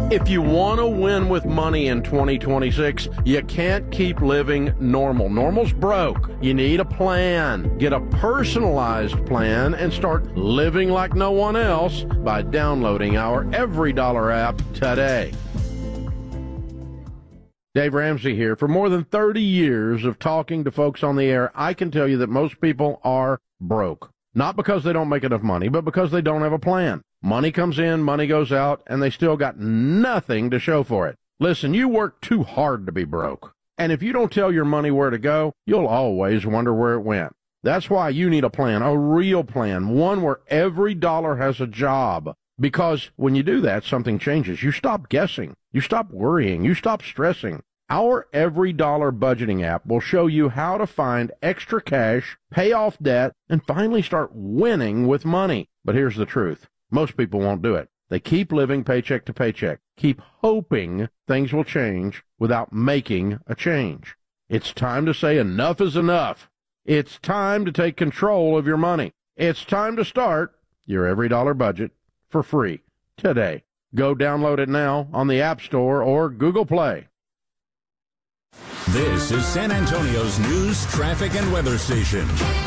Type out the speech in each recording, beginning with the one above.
If you want to win with money in 2026, you can't keep living normal. Normal's broke. You need a plan. Get a personalized plan and start living like no one else by downloading our Every Dollar app today. Dave Ramsey here. For more than 30 years of talking to folks on the air, I can tell you that most people are broke. Not because they don't make enough money, but because they don't have a plan. Money comes in, money goes out, and they still got nothing to show for it. Listen, you work too hard to be broke. And if you don't tell your money where to go, you'll always wonder where it went. That's why you need a plan, a real plan, one where every dollar has a job. Because when you do that, something changes. You stop guessing. You stop worrying. You stop stressing. Our Every Dollar budgeting app will show you how to find extra cash, pay off debt, and finally start winning with money. But here's the truth. Most people won't do it. They keep living paycheck to paycheck, keep hoping things will change without making a change. It's time to say enough is enough. It's time to take control of your money. It's time to start your Every Dollar budget for free today. Go download it now on the App Store or Google Play. This is San Antonio's news, traffic, and weather station.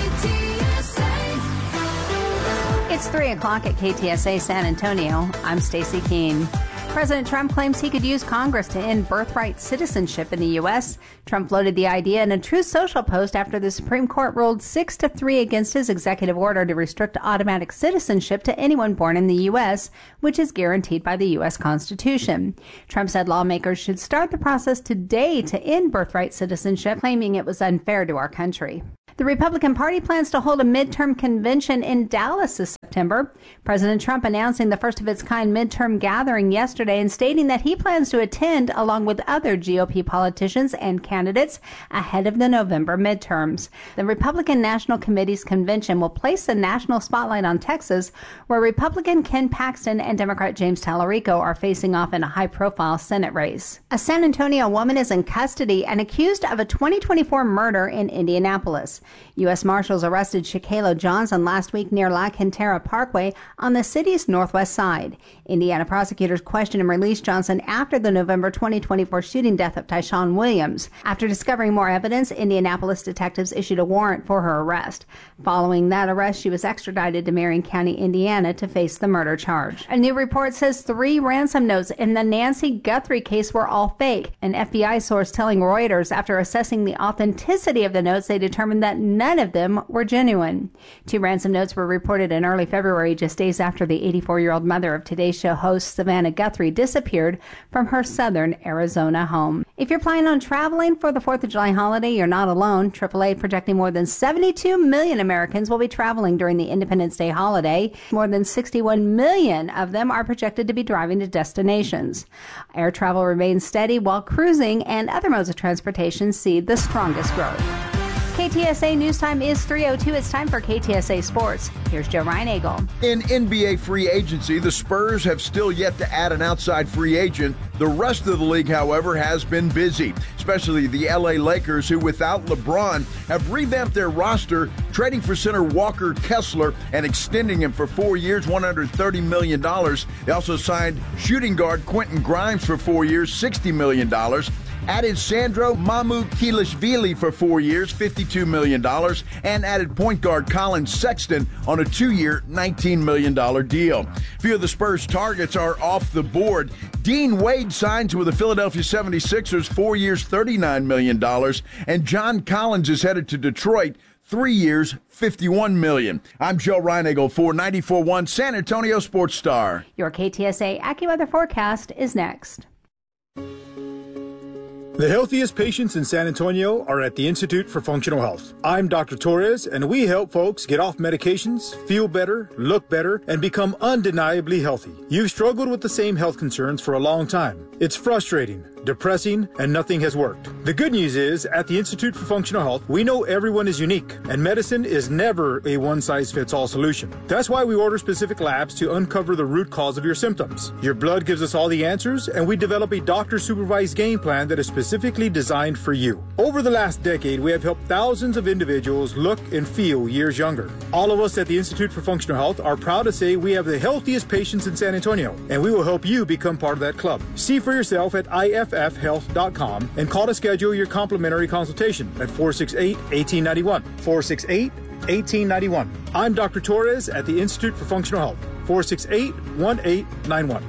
It's 3 o'clock at KTSA San Antonio. I'm Stacy Keene. President Trump claims he could use Congress to end birthright citizenship in the U.S. Trump floated the idea in a Truth Social post after the Supreme Court ruled 6-3 against his executive order to restrict automatic citizenship to anyone born in the U.S., which is guaranteed by the U.S. Constitution. Trump said lawmakers should start the process today to end birthright citizenship, claiming it was unfair to our country. The Republican Party plans to hold a midterm convention in Dallas this September. President Trump announcing the first of its kind midterm gathering yesterday and stating that he plans to attend along with other GOP politicians and candidates ahead of the November midterms. The Republican National Committee's convention will place the national spotlight on Texas, where Republican Ken Paxton and Democrat James Tallarico are facing off in a high-profile Senate race. A San Antonio woman is in custody and accused of a 2024 murder in Indianapolis. U.S. Marshals arrested Shakayla Johnson last week near La Cantera Parkway on the city's northwest side. Indiana prosecutors questioned and released Johnson after the November 2024 shooting death of Tyshawn Williams. After discovering more evidence, Indianapolis detectives issued a warrant for her arrest. Following that arrest, she was extradited to Marion County, Indiana, to face the murder charge. A new report says 3 ransom notes in the Nancy Guthrie case were all fake. An FBI source telling Reuters after assessing the authenticity of the notes, they determined that none of them were genuine. 2 ransom notes were reported in early February, just days after the 84-year-old mother of Today Show host Savannah Guthrie disappeared from her southern Arizona home. If you're planning on traveling for the 4th of July holiday, you're not alone. AAA projecting more than 72 million Americans will be traveling during the Independence Day holiday. More than 61 million of them are projected to be driving to destinations. Air travel remains steady while cruising and other modes of transportation see the strongest growth. KTSA News Time is 3:02. It's time for KTSA Sports. Here's Joe Reinagel. In NBA free agency, the Spurs have still yet to add an outside free agent. The rest of the league, however, has been busy, especially the LA Lakers, who without LeBron have revamped their roster, trading for center Walker Kessler and extending him for 4 years, $130 million. They also signed shooting guard Quentin Grimes for 4 years, $60 million. Added Sandro Mamukelashvili for 4 years, $52 million, and added point guard Colin Sexton on a 2-year, $19 million deal. Few of the Spurs' targets are off the board. Dean Wade signs with the Philadelphia 76ers, 4 years, $39 million, and John Collins is headed to Detroit, 3 years, $51 million. I'm Joe Reinagel for 94.1 San Antonio Sports Star. Your KTSA AccuWeather forecast is next. The healthiest patients in San Antonio are at the Institute for Functional Health. I'm Dr. Torres, and we help folks get off medications, feel better, look better, and become undeniably healthy. You've struggled with the same health concerns for a long time. It's frustrating, depressing, and nothing has worked. The good news is, at the Institute for Functional Health, we know everyone is unique, and medicine is never a one-size-fits-all solution. That's why we order specific labs to uncover the root cause of your symptoms. Your blood gives us all the answers, and we develop a doctor-supervised game plan that is specific specifically designed for you. Over the last decade, we have helped thousands of individuals look and feel years younger. All of us at the Institute for Functional Health are proud to say we have the healthiest patients in San Antonio, and we will help you become part of that club. See for yourself at iffhealth.com and call to schedule your complimentary consultation at 468-1891. 468-1891. I'm Dr. Torres at the Institute for Functional Health. 468-1891.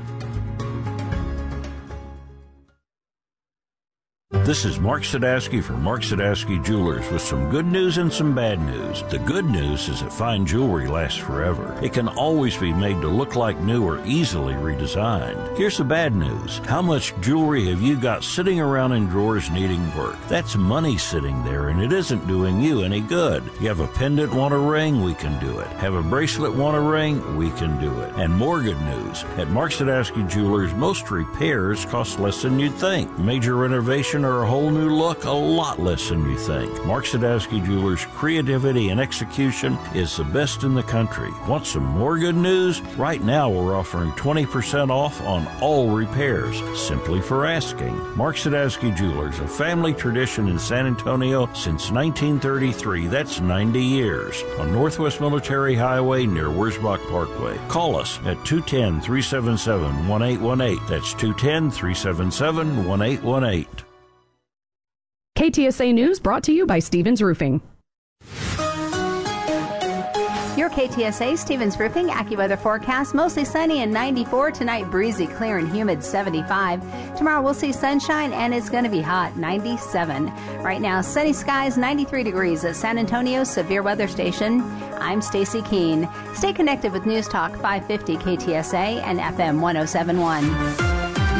This is Mark Sadowski for Mark Sadowski Jewelers with some good news and some bad news. The good news is that fine jewelry lasts forever. It can always be made to look like new or easily redesigned. Here's the bad news. How much jewelry have you got sitting around in drawers needing work? That's money sitting there, and it isn't doing you any good. You have a pendant, want a ring? We can do it. Have a bracelet, want a ring? We can do it. And more good news. At Mark Sadowski Jewelers, most repairs cost less than you'd think. Major renovation or a whole new look, a lot less than you think. Mark Sadowski Jewelers' creativity and execution is the best in the country. Want some more good news? Right now we're offering 20% off on all repairs, simply for asking. Mark Sadowski Jewelers, a family tradition in San Antonio since 1933. That's 90 years. On Northwest Military Highway near Wurzbach Parkway. Call us at 210-377-1818. That's 210-377-1818. KTSA News brought to you by Stevens Roofing. Your KTSA Stevens Roofing AccuWeather forecast, mostly sunny and 94. Tonight, breezy, clear and humid, 75. Tomorrow, we'll see sunshine and it's going to be hot, 97. Right now, sunny skies, 93 degrees at San Antonio Severe Weather Station. I'm Stacy Keene. Stay connected with News Talk 550 KTSA and FM 1071.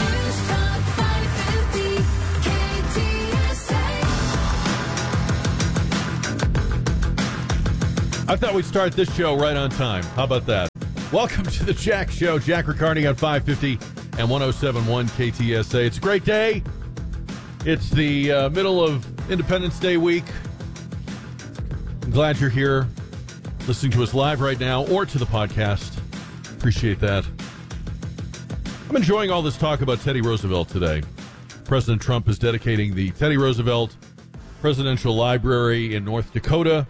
I thought we'd start this show right on time. How about that? Welcome to the Jack Show. Jack Riccardi on 550 and 107.1 KTSA. It's a great day. It's the middle of Independence Day week. I'm glad you're here listening to us live right now or to the podcast. Appreciate that. I'm enjoying all this talk about Teddy Roosevelt today. President Trump is dedicating the Teddy Roosevelt Presidential Library in North Dakota.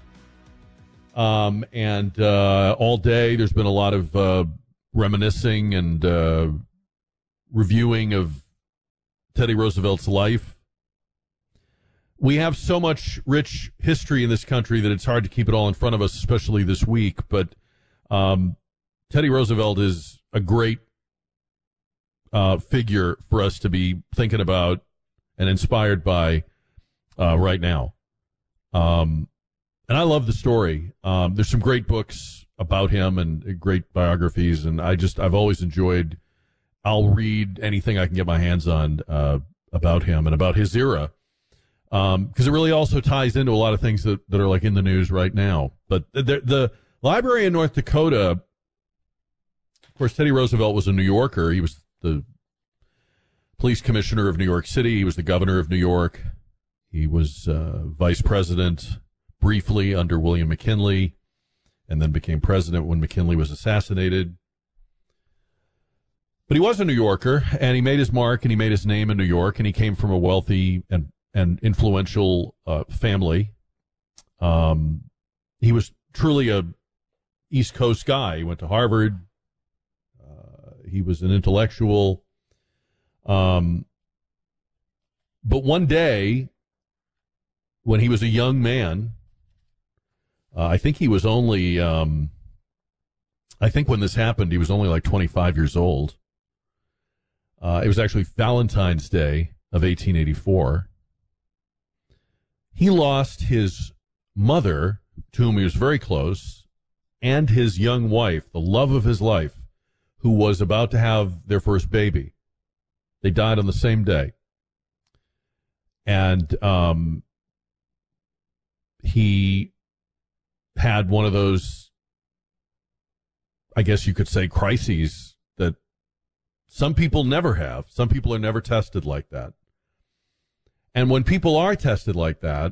And all day there's been a lot of reminiscing and reviewing of Teddy Roosevelt's life. We have so much rich history in this country that it's hard to keep it all in front of us, especially this week. But Teddy Roosevelt is a great figure for us to be thinking about and inspired by right now. And I love the story. There's some great books about him and great biographies, and I've always enjoyed. I'll read anything I can get my hands on about him and about his era, because it really also ties into a lot of things that are like in the news right now. But the library in North Dakota, of course, Teddy Roosevelt was a New Yorker. He was the police commissioner of New York City. He was the governor of New York. He was vice president briefly under William McKinley, and then became president when McKinley was assassinated. But he was a New Yorker, and he made his mark, and he made his name in New York, and he came from a wealthy and influential family. He was truly a East Coast guy. He went to Harvard. He was an intellectual. But one day, when he was a young man, I think he was only, I think when this happened, he was only like 25 years old. It was actually Valentine's Day of 1884. He lost his mother, to whom he was very close, and his young wife, the love of his life, who was about to have their first baby. They died on the same day. And he had one of those, I guess you could say, crises that some people never have. Some people are never tested like that. And when people are tested like that,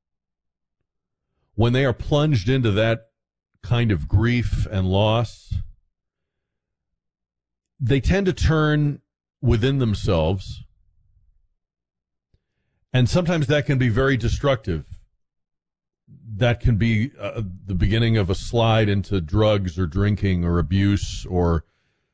when they are plunged into that kind of grief and loss, they tend to turn within themselves And sometimes that can be very destructive. That can be the beginning of a slide into drugs or drinking or abuse or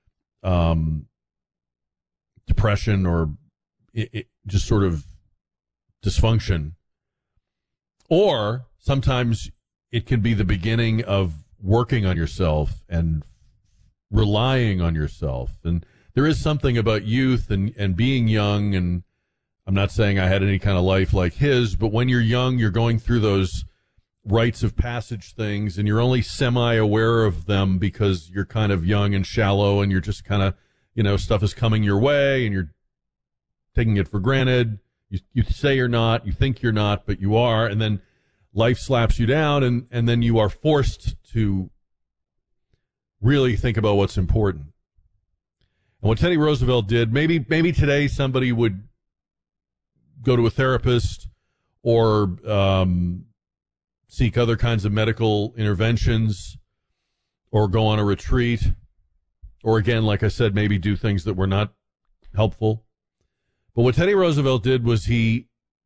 depression or just sort of dysfunction. Or sometimes it can be the beginning of working on yourself and relying on yourself. And there is something about youth and being young, and I'm not saying I had any kind of life like his, but when you're young, you're going through those rites of passage things, and you're only semi-aware of them because you're kind of young and shallow, and you're just kind of, stuff is coming your way, and you're taking it for granted. You say you're not, you think you're not, but you are, and then life slaps you down, and then you are forced to really think about what's important. And what Teddy Roosevelt did, maybe today somebody would go to a therapist or seek other kinds of medical interventions or go on a retreat or, again, like I said, maybe do things that were not helpful. But what Teddy Roosevelt did was he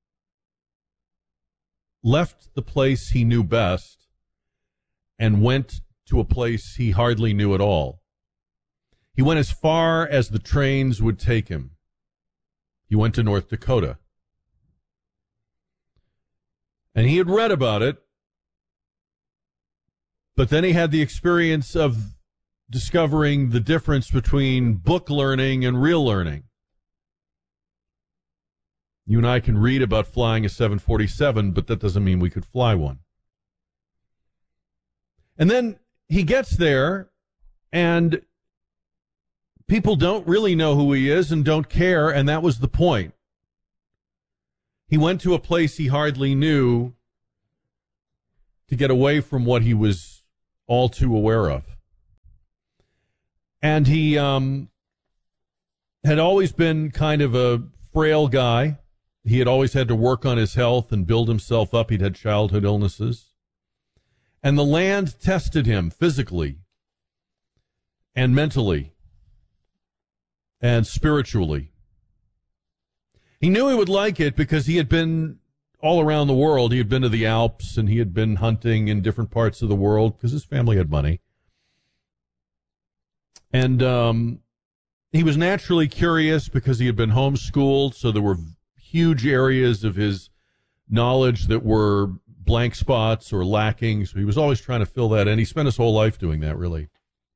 left the place he knew best and went to a place he hardly knew at all. He went as far as the trains would take him. He went to North Dakota. And he had read about it, but then he had the experience of discovering the difference between book learning and real learning. You and I can read about flying a 747, but that doesn't mean we could fly one. And then he gets there, and people don't really know who he is and don't care, and that was the point. He went to a place he hardly knew to get away from what he was all too aware of. And he had always been kind of a frail guy. He had always had to work on his health and build himself up. He'd had childhood illnesses. And the land tested him physically and mentally and spiritually. He knew he would like it because he had been all around the world. He had been to the Alps and he had been hunting in different parts of the world because his family had money. And he was naturally curious because he had been homeschooled, so there were huge areas of his knowledge that were blank spots or lacking, so he was always trying to fill that in. He spent his whole life doing that, really.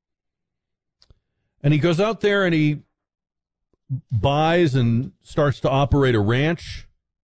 And he goes out there and he buys and starts to operate a ranch.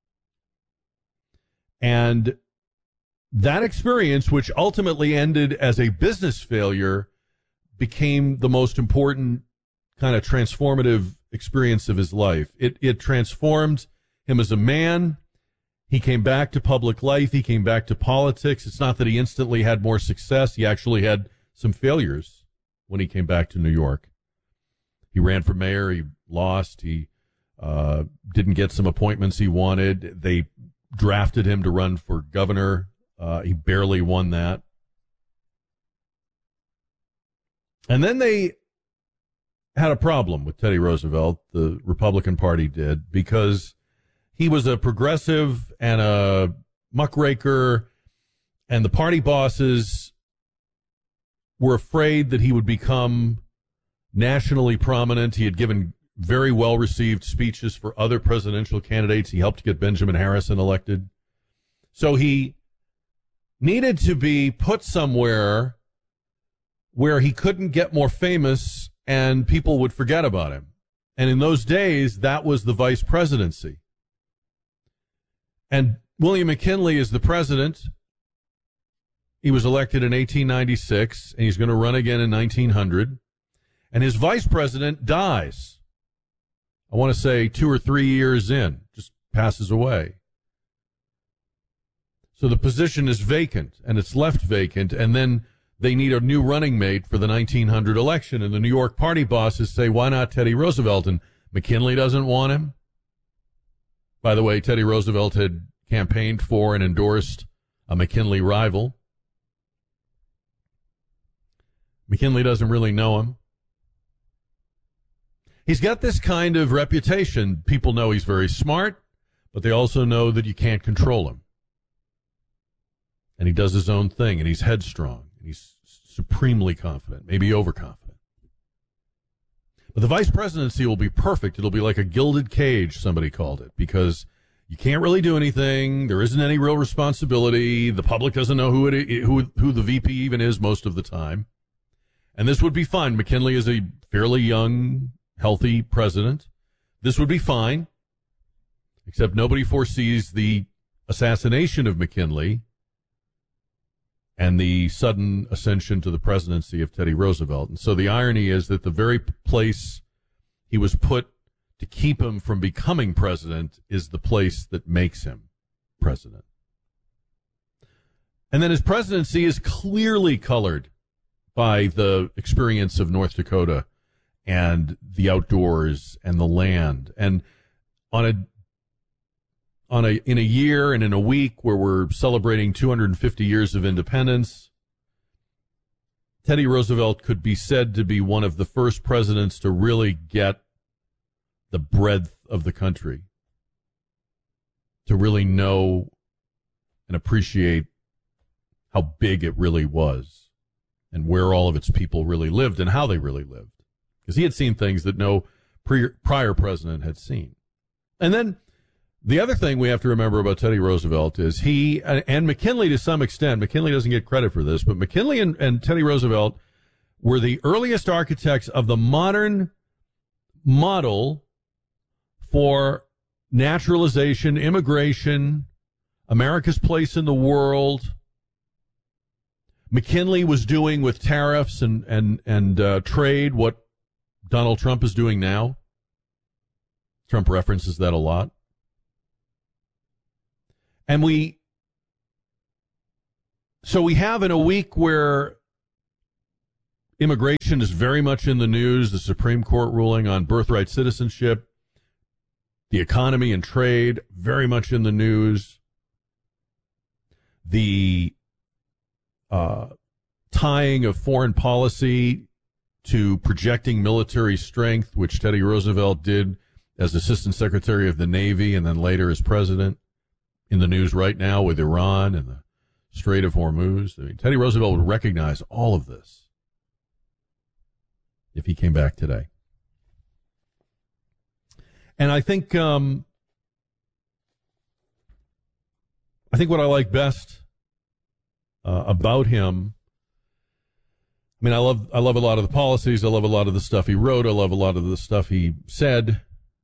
And that experience, which ultimately ended as a business failure, became the most important kind of transformative experience of his life. It transformed him as a man. He came back to public life. He came back to politics. It's not that he instantly had more success. He actually had some failures when he came back to New York. He ran for mayor. He lost. He didn't get some appointments he wanted. They drafted him to run for governor. He barely won that. And then they had a problem with Teddy Roosevelt, the Republican Party did, because he was a progressive and a muckraker, and the party bosses were afraid that he would become nationally prominent. He had given very well-received speeches for other presidential candidates. He helped get Benjamin Harrison elected. So he needed to be put somewhere where he couldn't get more famous and people would forget about him. And in those days, that was the vice presidency. And William McKinley is the president. He was elected in 1896, and he's going to run again in 1900. And his vice president dies. I want to say 2 or 3 years in, just passes away. So the position is vacant, and it's left vacant, and then they need a new running mate for the 1900 election, and the New York party bosses say, why not Teddy Roosevelt? And McKinley doesn't want him. By the way, Teddy Roosevelt had campaigned for and endorsed a McKinley rival. McKinley doesn't really know him. He's got this kind of reputation. People know he's very smart, but they also know that you can't control him. And he does his own thing, and he's headstrong, and he's supremely confident, maybe overconfident. But the vice presidency will be perfect. It'll be like a gilded cage, somebody called it, because you can't really do anything. There isn't any real responsibility. The public doesn't know who the VP even is most of the time. And this would be fine. McKinley is a fairly young, healthy president. This would be fine, except nobody foresees the assassination of McKinley and the sudden ascension to the presidency of Teddy Roosevelt. And so the irony is that the very place he was put to keep him from becoming president is the place that makes him president. And then his presidency is clearly colored by the experience of North Dakota and the outdoors and the land. And in a year and in a week where we're celebrating 250 years of independence, Teddy Roosevelt could be said to be one of the first presidents to really get the breadth of the country, to really know and appreciate how big it really was and where all of its people really lived and how they really lived. Because he had seen things that no prior president had seen. And then the other thing we have to remember about Teddy Roosevelt is he, and McKinley to some extent, McKinley doesn't get credit for this, but McKinley and Teddy Roosevelt were the earliest architects of the modern model for naturalization, immigration, America's place in the world. McKinley was doing with tariffs and trade what Donald Trump is doing now. Trump references that a lot. And we have in a week where immigration is very much in the news, the Supreme Court ruling on birthright citizenship, the economy and trade very much in the news, the tying of foreign policy to projecting military strength, which Teddy Roosevelt did as Assistant Secretary of the Navy and then later as president, in the news right now with Iran and the Strait of Hormuz. I mean, Teddy Roosevelt would recognize all of this if he came back today. And I think what I like best about him, I mean, I love a lot of the policies. I love a lot of the stuff he wrote. I love a lot of the stuff he said.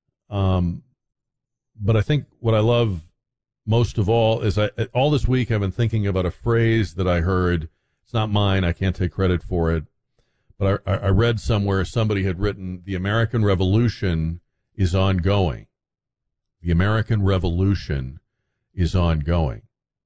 But I think what I love most of all is all this week I've been thinking about a phrase that I heard. It's not mine. I can't take credit for it. But I read somewhere somebody had written, the American Revolution is ongoing. The American Revolution is ongoing.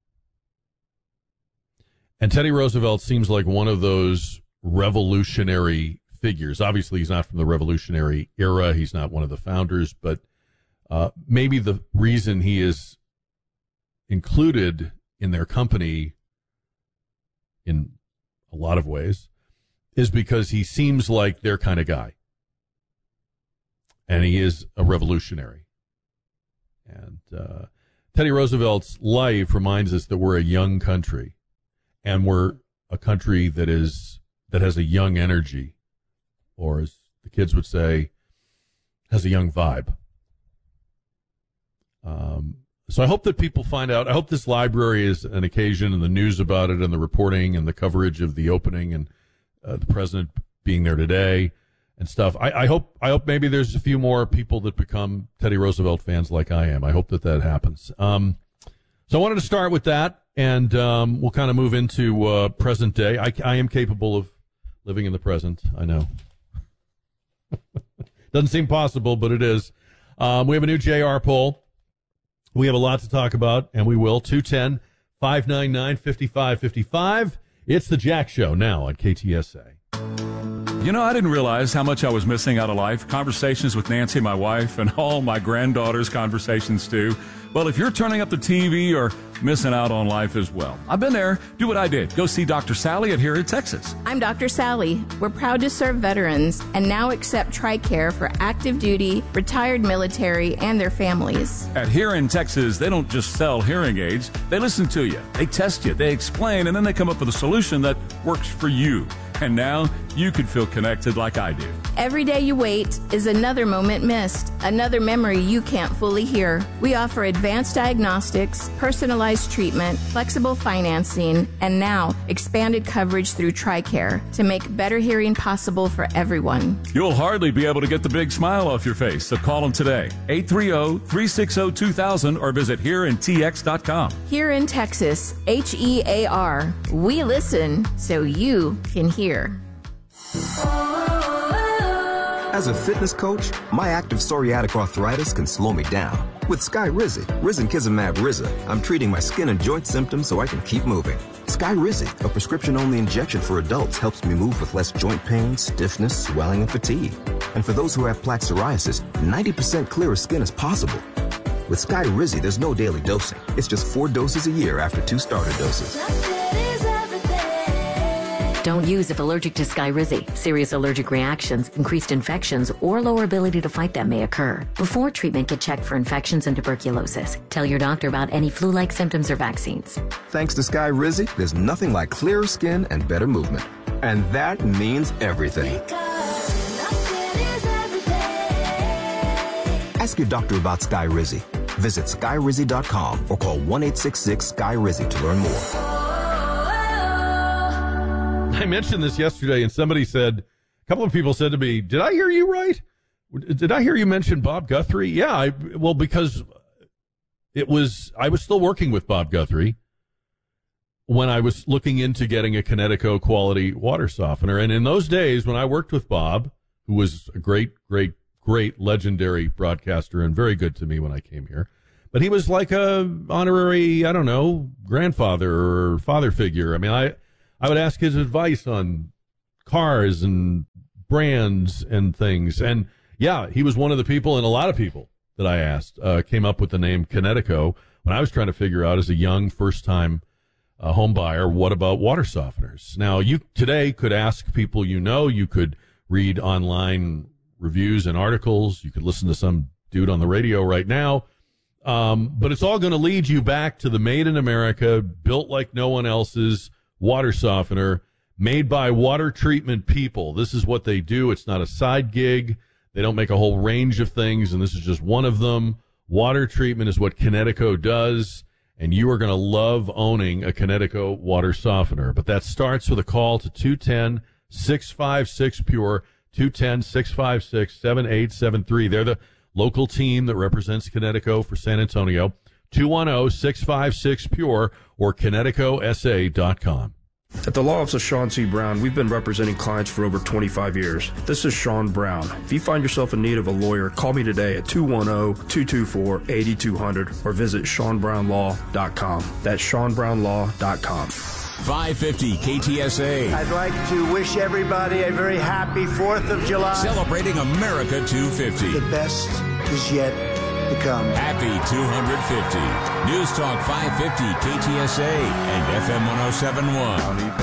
And Teddy Roosevelt seems like one of those revolutionary figures. Obviously, he's not from the revolutionary era. He's not one of the founders. But maybe the reason he is included in their company in a lot of ways is because he seems like their kind of guy. And he is a revolutionary. And Teddy Roosevelt's life reminds us that we're a young country, and we're a country that has a young energy, or as the kids would say, has a young vibe. So I hope that people find out. I hope this library is an occasion, and the news about it, and the reporting, and the coverage of the opening, and the president being there today, and stuff. I hope maybe there's a few more people that become Teddy Roosevelt fans like I am. I hope that happens. So I wanted to start with that, and we'll kind of move into present day. I am capable of living in the present. I know. Doesn't seem possible, but it is. We have a new JR poll. We have a lot to talk about, and we will. 210-599-5555. It's the Jack Show now on KTSA. You know, I didn't realize how much I was missing out of life. Conversations with Nancy, my wife, and all my granddaughters' conversations, too. Well, if you're turning up the TV or missing out on life as well, I've been there. Do what I did. Go see Dr. Sally at Here in Texas. I'm Dr. Sally. We're proud to serve veterans and now accept TRICARE for active duty, retired military, and their families. At Here in Texas, they don't just sell hearing aids. They listen to you. They test you. They explain, and then they come up with a solution that works for you. And now you can feel connected like I do. Every day you wait is another moment missed, another memory you can't fully hear. We offer advanced diagnostics, personalized treatment, flexible financing, and now expanded coverage through TRICARE to make better hearing possible for everyone. You'll hardly be able to get the big smile off your face, so call them today. 830-360-2000 or visit hereintx.com. Here in Texas, HEAR. We listen so you can hear. As a fitness coach, my active psoriatic arthritis can slow me down. With Skyrizi, Risankizumab Riza, I'm treating my skin and joint symptoms so I can keep moving. Skyrizi, a prescription-only injection for adults, helps me move with less joint pain, stiffness, swelling, and fatigue. And for those who have plaque psoriasis, 90% clearer skin is possible. With Skyrizi, there's no daily dosing. It's just 4 doses a year after 2 starter doses. Don't use if allergic to Skyrizi. Serious allergic reactions, increased infections, or lower ability to fight them may occur. Before treatment, get checked for infections and tuberculosis. Tell your doctor about any flu-like symptoms or vaccines. Thanks to Skyrizi, there's nothing like clearer skin and better movement. And that means everything. Ask your doctor about Skyrizi. Visit Skyrizi.com or call 1-866-SKY-RIZI to learn more. I mentioned this yesterday, and somebody said, a couple of people said to me, did I hear you right? Did I hear you mention Bob Guthrie? Yeah, because I was still working with Bob Guthrie when I was looking into getting a Kinetico quality water softener. And in those days, when I worked with Bob, who was a great legendary broadcaster and very good to me when I came here, but he was like a honorary, I don't know, grandfather or father figure. I mean, I would ask his advice on cars and brands and things. And yeah, he was one of the people, and a lot of people that I asked came up with the name Kinetico when I was trying to figure out as a young first-time home buyer, what about water softeners? Now, you today could ask people you could read online reviews and articles, you could listen to some dude on the radio right now, but it's all going to lead you back to the made in America, built like no one else's water softener made by water treatment people. This is what they do. It's not a side gig. They don't make a whole range of things, and this is just one of them. Water treatment is what Kinetico does, and you are going to love owning a Kinetico water softener. But that starts with a call to 210-656-PURE, 210-656-7873. They're the local team that represents Kinetico for San Antonio. 210-656-PURE or KineticoSA.com. At the Law Office of Sean C. Brown, we've been representing clients for over 25 years. This is Sean Brown. If you find yourself in need of a lawyer, call me today at 210-224-8200 or visit SeanBrownLaw.com. That's SeanBrownLaw.com. 550 KTSA. I'd like to wish everybody a very happy 4th of July. Celebrating America 250. The best is yet to come. Happy 250. News Talk 550 KTSA and FM 1071.